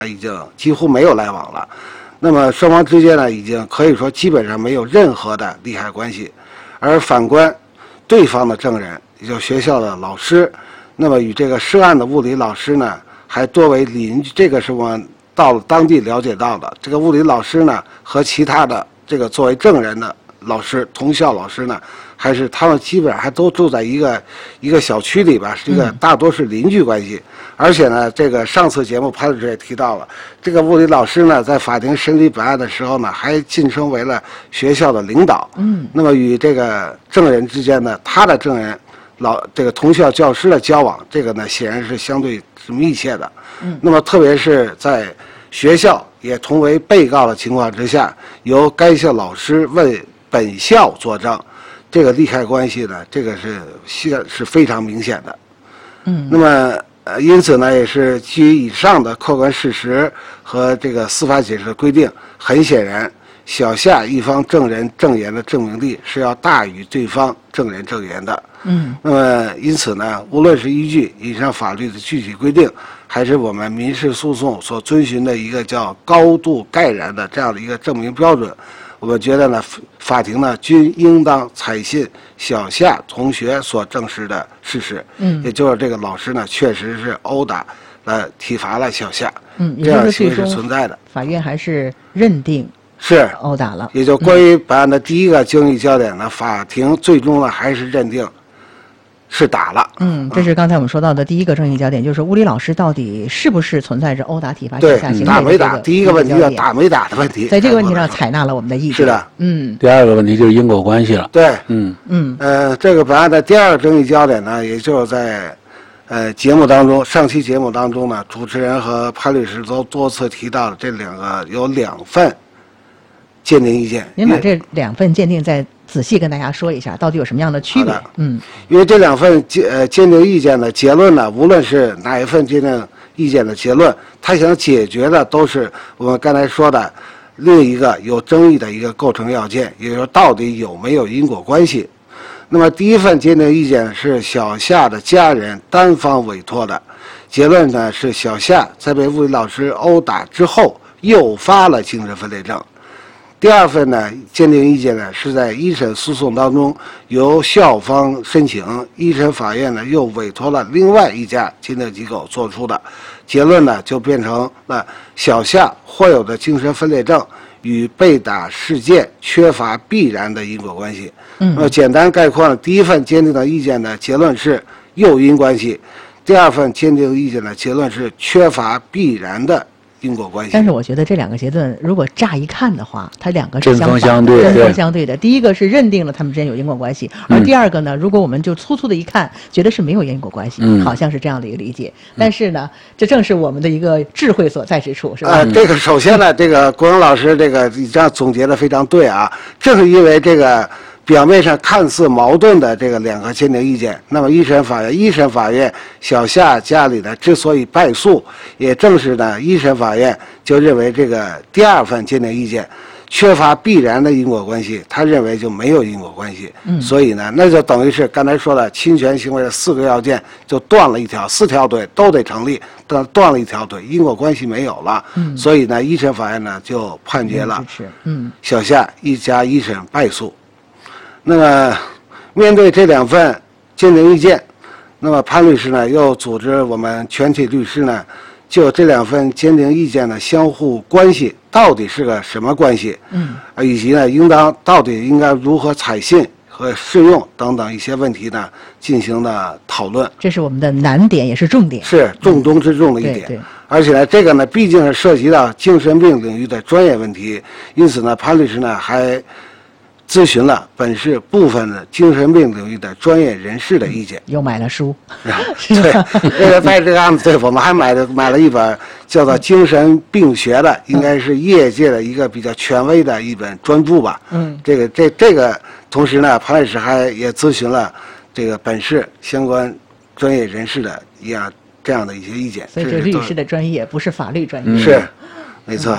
已经几乎没有来往了。那么双方之间呢，已经可以说基本上没有任何的利害关系。而反观对方的证人，也就学校的老师，那么与这个涉案的物理老师呢，还多为邻居。这个是我们到了当地了解到的。这个物理老师呢，和其他的这个作为证人的老师，同校老师呢，还是他们基本上还都住在一个小区里吧，这个大多是邻居关系。而且呢，这个上次节目潘律师也提到了，这个物理老师呢，在法庭审理本案的时候呢，还晋升为了学校的领导。那么与这个证人之间呢，他的证人这个同校教师的交往，这个呢显然是相对是密切的。那么特别是在学校也同为被告的情况之下，由该校老师为本校作证，这个利害关系呢，这个是非常明显的。那么因此呢，也是基于以上的客观事实和这个司法解释的规定，很显然，小夏一方证人证言的证明力是要大于对方证人证言的。那么因此呢，无论是依据以上法律的具体规定，还是我们民事诉讼所遵循的一个叫高度盖然的这样的一个证明标准，我们觉得呢，法庭呢均应当采信小夏同学所证实的事实。也就是这个老师呢确实是殴打体罚了小夏。这样的行为是存在的。 法院还是认定是殴打了。 也就关于本案的第一个争议焦点呢，法庭最终呢还是认定是打了。 这是刚才我们说到的第一个争议焦点，就是物理老师到底是不是存在着殴打体罚对下行为打没打？第一个问题叫打没打的问题， 在这个问题上采纳了我们的意见。 是的。 第二个问题就是因果关系了。 对。 这个本案的第二个争议焦点呢，也就是在上期节目当中呢，主持人和潘律师都多次提到的有两份鉴定意见。 您把这两份鉴定再仔细跟大家说一下，到底有什么样的区别？ 因为这两份鉴定意见的结论呢，无论是哪一份鉴定意见的结论，它想解决的都是我们刚才说的另一个有争议的一个构成要件，也就是说到底有没有因果关系。那么第一份鉴定意见是小夏的家人单方委托的，结论呢是小夏在被物理老师殴打之后诱发了精神分裂症。第二份呢鉴定意见呢是在一审诉讼当中由校方申请，一审法院呢又委托了另外一家鉴定机构做出的，结论呢就变成了小夏患有的精神分裂症与被打事件缺乏必然的因果关系。那么简单概括呢，第一份鉴定的意见的结论是诱因关系，第二份鉴定意见的结论是缺乏必然的因果关系。 但是我觉得这两个结论如果乍一看的话，它两个是针锋相对针锋相对的。第一个是认定了他们之间有因果关系，而第二个呢，如果我们就粗粗的一看，觉得是没有因果关系，好像是这样的一个理解。但是呢，这正是我们的一个智慧所在之处，是吧？ 这个首先呢，这个国荣老师你这样总结的非常对啊。正是因为这个表面上看似矛盾的这个两个鉴定意见，那么一审法院小夏家里的之所以败诉，也正是呢一审法院就认为这个第二份鉴定意见缺乏必然的因果关系，他认为就没有因果关系。所以呢，那就等于是刚才说的侵权行为的4个要件就断了一条，4条腿都得成立，但断了一条腿，因果关系没有了。所以呢，一审法院呢就判决了小夏一家一审败诉。那么面对这两份鉴定意见，那么潘律师呢又组织我们全体律师呢就这两份鉴定意见的相互关系到底是个什么关系，以及呢到底应该如何采信和适用等等一些问题呢进行了讨论。 这是我们的难点，也是重点， 是重中之重的一点。 对。 而且呢，这个呢毕竟是涉及到精神病领域的专业问题，因此呢，潘律师呢还咨询了本市部分的精神病领域的专业人士的意见， 又买了书。 对，在这个案子，对，我们还买了一本叫做《精神病学》的，应该是业界的一个比较权威的一本专著吧。这个，同时呢，潘律师也咨询了这个本市相关专业人士的这样的一些意见。 所以这律师的专业不是法律专业。 是，没错。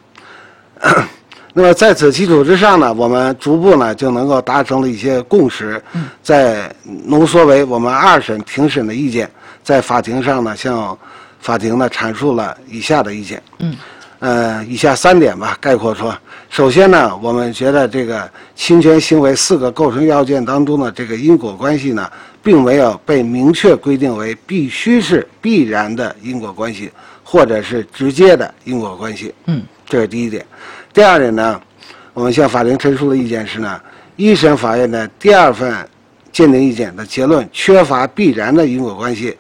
那么在此基础之上呢，我们逐步呢就能够达成了一些共识，再浓缩为我们2审庭审的意见，在法庭上呢向法庭呢阐述了以下的意见。以下3点吧，概括说。首先呢，我们觉得这个侵权行为4个构成要件当中的这个因果关系呢，并没有被明确规定为必须是必然的因果关系，或者是直接的因果关系。这是第一点。第二点呢，我们向法庭陈述的意见是呢，一审法院的第2份鉴定意见的结论缺乏必然的因果关系。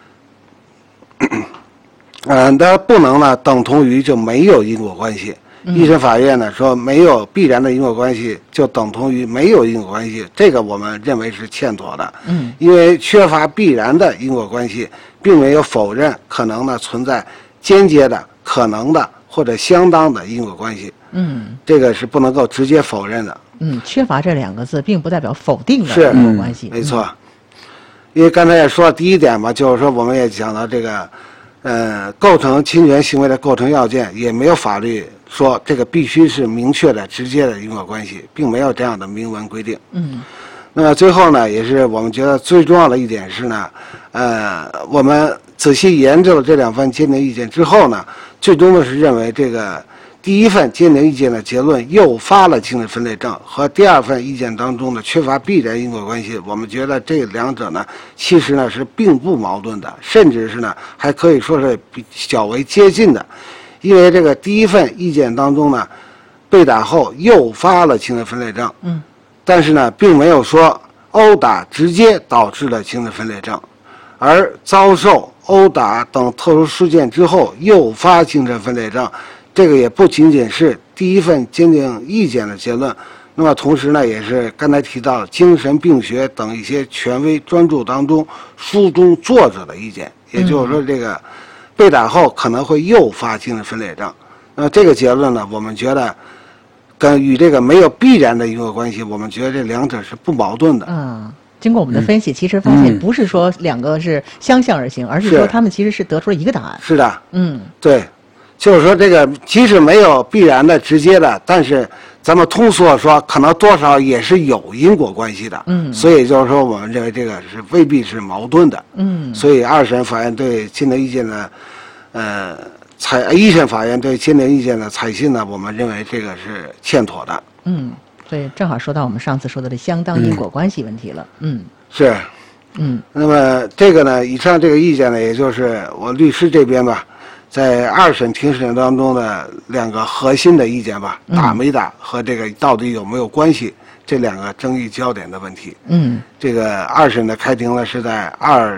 它不能呢等同于就没有因果关系。一审法院呢说没有必然的因果关系就等同于没有因果关系，这个我们认为是欠妥的。因为缺乏必然的因果关系，并没有否认可能呢存在间接的、可能的或者相当的因果关系。这个是不能够直接否认的。 缺乏这2个字，并不代表否定的因果关系。 没错。因为刚才也说了第一点嘛，就是说我们也讲到这个。构成侵权行为的构成要件，也没有法律说这个必须是明确的、直接的因果关系，并没有这样的明文规定。那么最后呢，也是我们觉得最重要的一点是呢，我们仔细研究了这2份鉴定意见之后呢，最终的是认为这个第1份鉴定意见的结论诱发了精神分裂症和第2份意见当中的缺乏必然因果关系，我们觉得这2者呢，其实呢是并不矛盾的，甚至是呢还可以说是较为接近的。因为这个第1份意见当中呢，被打后诱发了精神分裂症，但是呢并没有说殴打直接导致了精神分裂症，而遭受殴打等特殊事件之后诱发精神分裂症，这个也不仅仅是第1份鉴定意见的结论，那么同时呢，也是刚才提到精神病学等一些权威专著当中书中作者的意见，也就是说，这个被打后可能会诱发精神分裂症。那么这个结论呢，我们觉得与这个没有必然的因果关系，我们觉得这2者是不矛盾的。 经过我们的分析，其实发现不是说2个是相向而行，而是说他们其实是得出了一个答案。 是的，对。就是说，这个即使没有必然的、直接的，但是咱们通俗说，可能多少也是有因果关系的。所以就是说，我们认为这个是未必是矛盾的。所以2审法院对鉴定意见的，1审法院对鉴定意见的采信呢，我们认为这个是欠妥的。 所以正好说到我们上次说的这相当因果关系问题了。 是。那么这个呢，以上这个意见呢，也就是我律师这边吧。在2审庭审当中的2个核心的意见吧，打没打和这个到底有没有关系，这2个争议焦点的问题。这个2审的开庭呢是在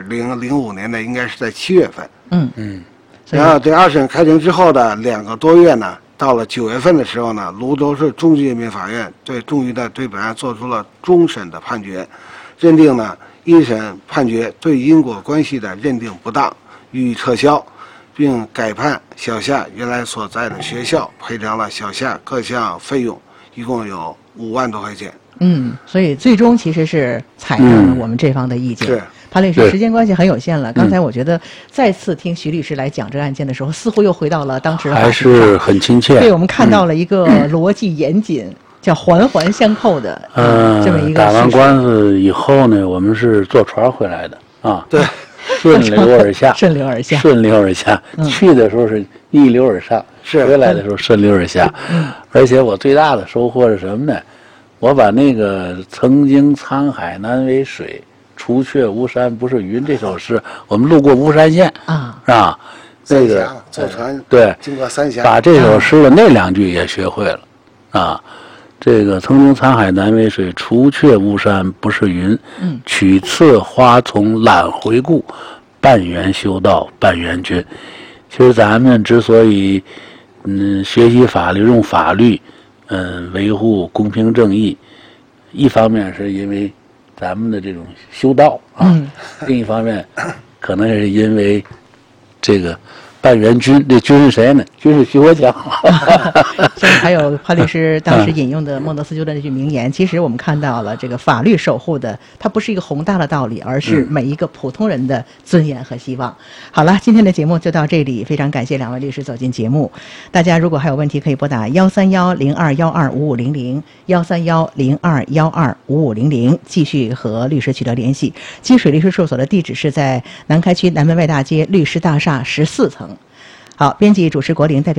2005年的，应该是在7月份。然后这2审开庭之后的2个多月呢，到了9月份的时候呢，泸州市中级人民法院终于对本案做出了终审的判决，认定呢1审判决对因果关系的认定不当，予以撤销。并改判小夏原来所在的学校赔偿了小夏各项费用，一共有5万多块钱。 所以最终其实是采纳了我们这方的意见。 是。 潘律师，时间关系很有限了。刚才我觉得再次听徐律师来讲这个案件的时候，似乎又回到了当时还是很亲切。 对，我们看到了一个逻辑严谨、叫环环相扣的这么一个。 打完官司以后呢，我们是坐船回来的啊。 对。 顺流而下， 顺流而下， 顺流而下。去的时候是逆流而上，回来的时候顺流而下。而且我最大的收获是什么呢？我把那个“曾经沧海难为水，除却巫山不是云”这首诗，我们路过巫山县是吧？那个坐船对， 经过3峡， 把这首诗的那2句也学会了啊。这个曾经沧海难为水，除却巫山不是云。取次花丛懒回顾，半缘修道半缘君。其实咱们之所以学习法律，用法律维护公平正义，一方面是因为咱们的这种修道啊，另一方面可能也是因为这个半缘君。这君是谁呢？ 军事许可奖。 像还有潘律师当时引用的孟德斯鸠的那句名言，其实我们看到了这个法律守护的，它不是一个宏大的道理，而是每一个普通人的尊严和希望。好了，今天的节目就到这里，非常感谢两位律师走进节目。大家如果还有问题，可以拨打13102125500，13102125500，继续和律师取得联系。金水律师事务所的地址是在南开区南门外大街律师大厦14层。好，编辑主持国林代表